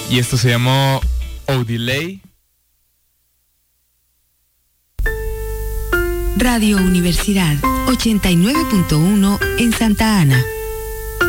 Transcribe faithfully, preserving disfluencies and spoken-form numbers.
y esto se llamó O-Delay. Radio Universidad ochenta y nueve punto uno en Santa Ana.